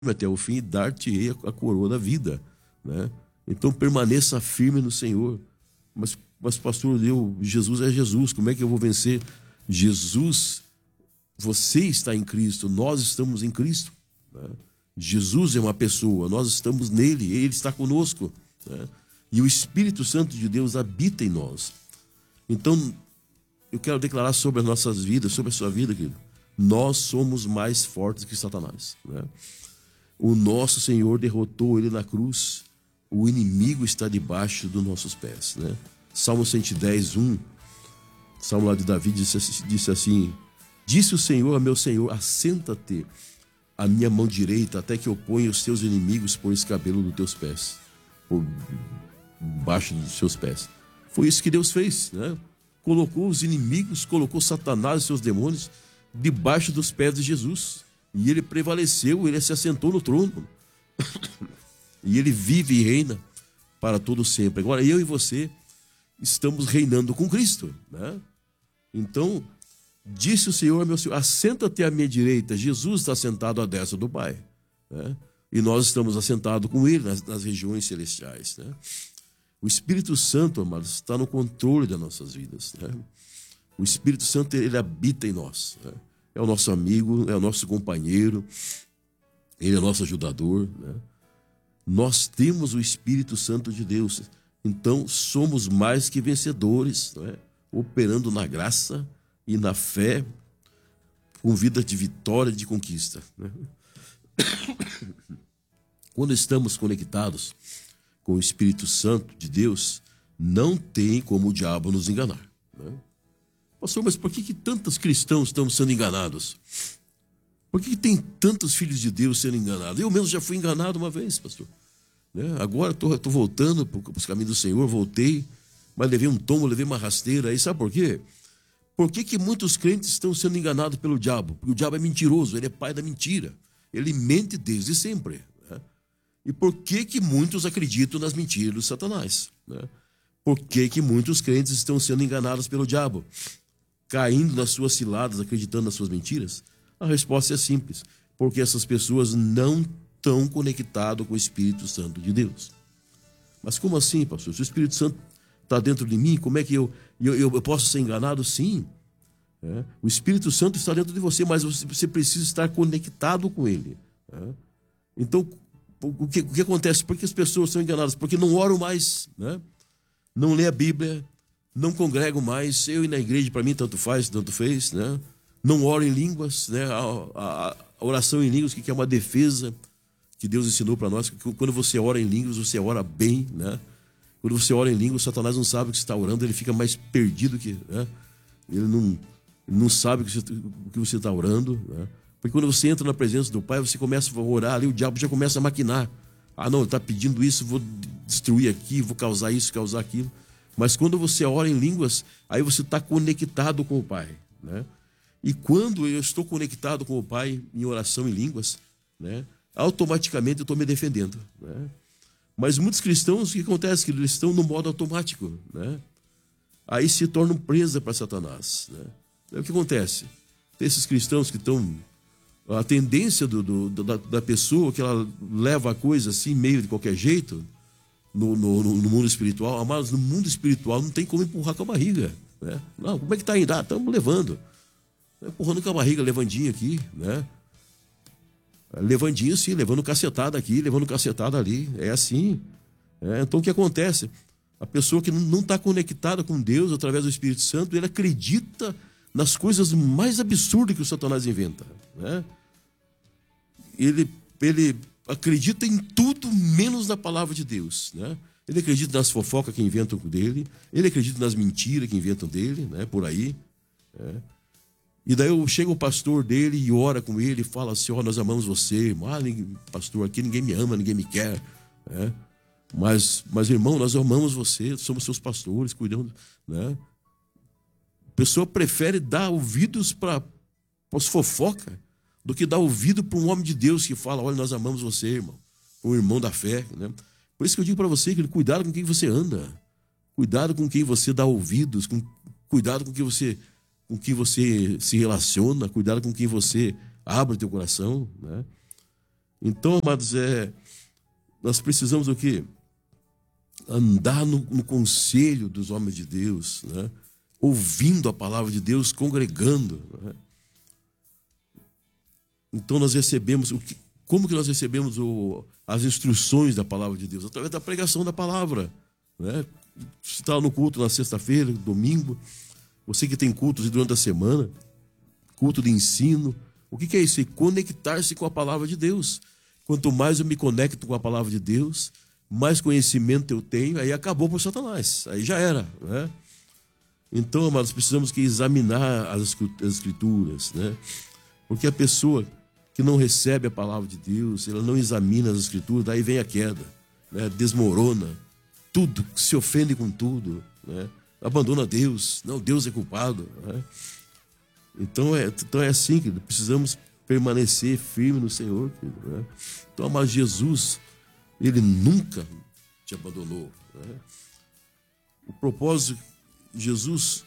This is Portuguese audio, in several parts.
até o fim e dar-te-ei a coroa da vida, né? Então permaneça firme no Senhor. Mas pastor, Jesus é Jesus, como é que eu vou vencer? Jesus, você está em Cristo, nós estamos em Cristo, né? Jesus é uma pessoa, nós estamos nele, ele está conosco, né? E o Espírito Santo de Deus habita em nós. Então, eu quero declarar sobre as nossas vidas, sobre a sua vida, querido. Nós somos mais fortes que Satanás, né? O nosso Senhor derrotou ele na cruz. O inimigo está debaixo dos nossos pés, né? Salmo 110, 1. Salmo lá de Davi disse assim: disse o Senhor a meu Senhor, assenta-te à minha mão direita, até que eu ponha os teus inimigos por escabelo dos teus pés, por baixo dos seus pés. Foi isso que Deus fez, né? Colocou os inimigos, colocou Satanás e seus demônios debaixo dos pés de Jesus. E ele prevaleceu, ele se assentou no trono. E ele vive e reina para todo sempre. Agora, eu e você estamos reinando com Cristo, né? Então, disse o Senhor, meu Senhor, assenta-te à minha direita. Jesus está sentado à destra do Pai, né? E nós estamos assentados com ele nas regiões celestiais, né? O Espírito Santo, amados, está no controle das nossas vidas, né? O Espírito Santo, ele habita em nós, né? É o nosso amigo, é o nosso companheiro, ele é o nosso ajudador, né? Nós temos o Espírito Santo de Deus, então somos mais que vencedores, né? Operando na graça e na fé, com vida de vitória e de conquista, né? Quando estamos conectados com o Espírito Santo de Deus, não tem como o diabo nos enganar, né? Pastor, mas por que tantos cristãos estão sendo enganados? Por que tem tantos filhos de Deus sendo enganados? Eu mesmo já fui enganado uma vez, pastor, né? Agora estou voltando para os caminhos do Senhor, voltei, mas levei um tombo, levei uma rasteira. Aí sabe por quê? Por que muitos crentes estão sendo enganados pelo diabo? Porque o diabo é mentiroso, ele é pai da mentira. Ele mente desde sempre, né? E por que muitos acreditam nas mentiras do Satanás, né? Por que muitos crentes estão sendo enganados pelo diabo, caindo nas suas ciladas, acreditando nas suas mentiras? A resposta é simples: porque essas pessoas não estão conectadas com o Espírito Santo de Deus. Mas como assim, pastor? Se o Espírito Santo está dentro de mim, como é que eu posso ser enganado? Sim, né? O Espírito Santo está dentro de você, mas você precisa estar conectado com ele, né? Então, o que acontece? Por que as pessoas são enganadas? Porque não oram mais, né? Não lê a Bíblia, não congregam mais. Eu ir na igreja, para mim, tanto faz, tanto fez, né? Não oro em línguas, né? A oração em línguas, que é uma defesa que Deus ensinou para nós, que quando você ora em línguas, você ora bem, né? Quando você ora em línguas, Satanás não sabe o que você está orando, ele fica mais perdido que, né? Ele não sabe o que você está orando, né? Porque quando você entra na presença do Pai, você começa a orar ali, o diabo já começa a maquinar. Ah, não, ele está pedindo isso, vou destruir aqui, vou causar isso, causar aquilo. Mas quando você ora em línguas, aí você está conectado com o Pai, né? E quando eu estou conectado com o Pai em oração em línguas, né, automaticamente eu estou me defendendo, né? Mas muitos cristãos, o que acontece? Que eles estão no modo automático, né? Aí se tornam presa para Satanás, né? Aí o que acontece? Tem esses cristãos que estão... A tendência da pessoa, que ela leva a coisa assim, meio de qualquer jeito, no mundo espiritual. Amados, no mundo espiritual não tem como empurrar com a barriga, né? Não, como é que está indo? Ah, estamos levando. Empurrando com a barriga, levandinho aqui, né? Levandinho sim, levando cacetada aqui, levando cacetada ali. É assim. Então o que acontece? A pessoa que não está conectada com Deus através do Espírito Santo, ele acredita nas coisas mais absurdas que o Satanás inventa, né? Ele acredita em tudo menos na palavra de Deus, né? Ele acredita nas fofocas que inventam dele, ele acredita nas mentiras que inventam dele, né? Por aí, né? E daí chega o pastor dele e ora com ele e fala assim: ó, nós amamos você, irmão. Ah, pastor, aqui ninguém me ama, ninguém me quer, né? Mas irmão, nós amamos você, somos seus pastores, cuidamos, né? A pessoa prefere dar ouvidos para as fofocas do que dar ouvido para um homem de Deus que fala: olha, nós amamos você, irmão, um irmão da fé, né? Por isso que eu digo para você, que cuidado com quem você anda, cuidado com quem você dá ouvidos, cuidado com quem você se relaciona, cuidado com quem você abre o teu coração, né? Então, amados, nós precisamos o quê? Andar no conselho dos homens de Deus, né? Ouvindo a palavra de Deus, congregando, né? Então nós recebemos como que nós recebemos as instruções da palavra de Deus? Através da pregação da palavra, né? Você está no culto na sexta-feira, domingo, você que tem cultos durante a semana, culto de ensino, o que é isso? É conectar-se com a palavra de Deus. Quanto mais eu me conecto com a palavra de Deus, mais conhecimento eu tenho, aí acabou por Satanás, aí já era, né? Então, amados, precisamos que examinar as escrituras, né? Porque a pessoa que não recebe a palavra de Deus, ela não examina as escrituras, daí vem a queda, né? Desmorona tudo, se ofende com tudo, né? Abandona Deus, não, Deus é culpado, né? Então é assim, querido, precisamos permanecer firme no Senhor, querido, né? Então, mas Jesus, ele nunca te abandonou, né? O propósito, Jesus,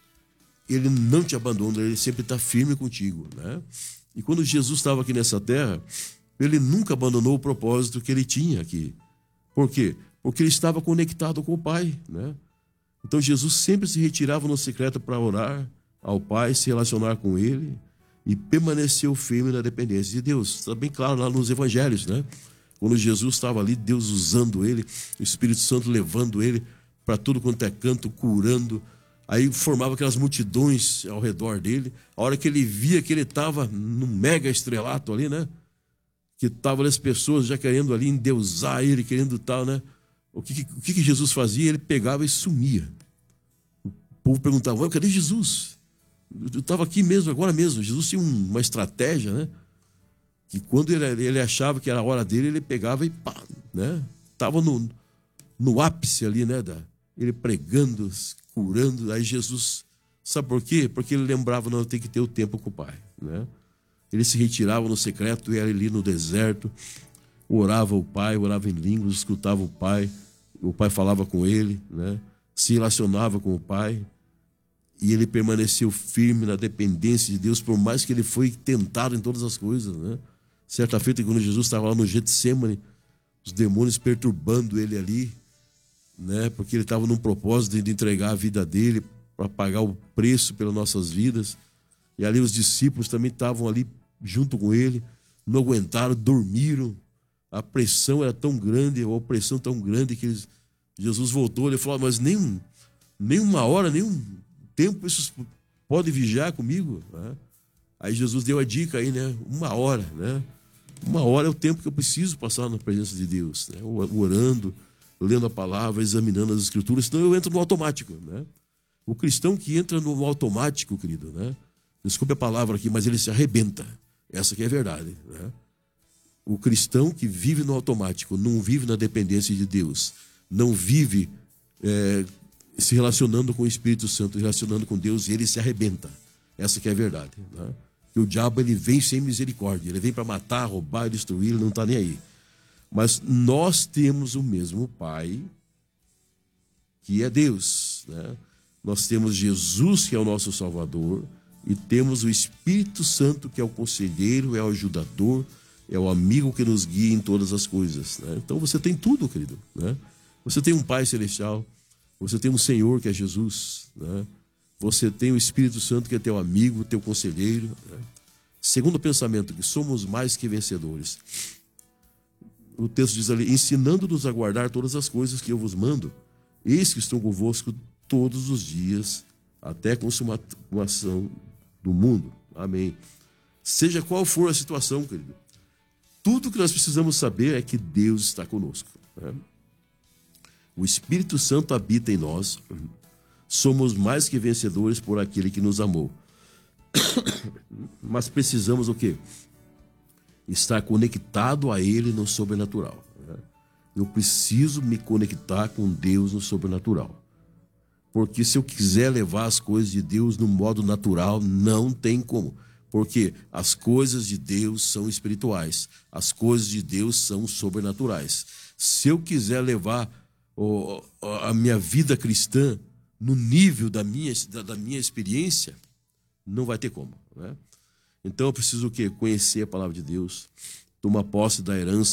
ele não te abandona, ele sempre está firme contigo, né? E quando Jesus estava aqui nessa terra, ele nunca abandonou o propósito que ele tinha aqui. Por quê? Porque ele estava conectado com o Pai, né? Então Jesus sempre se retirava no secreto para orar ao Pai, se relacionar com ele e permaneceu firme na dependência de Deus. Está bem claro lá nos evangelhos, né? Quando Jesus estava ali, Deus usando ele, o Espírito Santo levando ele para tudo quanto é canto, curando. Aí formava aquelas multidões ao redor dele. A hora que ele via que ele estava no mega estrelato ali, né? Que estavam as pessoas já querendo ali endeusar ele, querendo tal, né? O que Jesus fazia? Ele pegava e sumia. O povo perguntava, cadê Jesus? Eu estava aqui mesmo, agora mesmo. Jesus tinha uma estratégia, né? Que quando ele achava que era a hora dele, ele pegava e pá, né? Estava no ápice ali, né? Ele pregando, curando. Aí Jesus, sabe por quê? Porque ele lembrava, não, eu tenho que ter o tempo com o Pai, né? Ele se retirava no secreto, ia ali no deserto, orava o Pai, orava em línguas, escutava o Pai falava com ele, né? Se relacionava com o Pai, e ele permaneceu firme na dependência de Deus, por mais que ele foi tentado em todas as coisas, né? Certa feita, quando Jesus estava lá no Getsemane, os demônios perturbando ele ali, né? Porque ele estava num propósito de entregar a vida dele para pagar o preço pelas nossas vidas, e ali os discípulos também estavam ali junto com ele, não aguentaram, dormiram. A pressão era tão grande, a opressão tão grande que Jesus voltou, ele falou, mas nem uma hora, nem um tempo isso pode vigiar comigo, né? Aí Jesus deu a dica aí, né? 1 hora, né? 1 hora é o tempo que eu preciso passar na presença de Deus, né? Orando, lendo a palavra, examinando as escrituras, senão eu entro no automático, né? O cristão que entra no automático, querido, né? Desculpe a palavra aqui, mas ele se arrebenta. Essa que é a verdade, né? O cristão que vive no automático, não vive na dependência de Deus, não vive se relacionando com o Espírito Santo, relacionando com Deus, e ele se arrebenta. Essa que é a verdade, né? Que o diabo, ele vem sem misericórdia, ele vem para matar, roubar, destruir, ele não está nem aí. Mas nós temos o mesmo Pai, que é Deus, né? Nós temos Jesus, que é o nosso Salvador, e temos o Espírito Santo, que é o conselheiro, é o ajudador, é o amigo que nos guia em todas as coisas, né? Então você tem tudo, querido, né? Você tem um Pai Celestial, você tem um Senhor, que é Jesus, né? Você tem o Espírito Santo, que é teu amigo, teu conselheiro, né? Segundo o pensamento, que somos mais que vencedores. O texto diz ali, ensinando-nos a guardar todas as coisas que eu vos mando, eis que estou convosco todos os dias, até a consumação do mundo. Amém. Seja qual for a situação, querido, tudo que nós precisamos saber é que Deus está conosco, né? O Espírito Santo habita em nós. Somos mais que vencedores por aquele que nos amou. Mas precisamos o quê? Estar conectado a Ele no sobrenatural, né? Eu preciso me conectar com Deus no sobrenatural. Porque se eu quiser levar as coisas de Deus no modo natural, não tem como. Porque as coisas de Deus são espirituais. As coisas de Deus são sobrenaturais. Se eu quiser levar a minha vida cristã no nível da minha experiência, não vai ter como, né? Então eu preciso o quê? Conhecer a palavra de Deus, toma posse da herança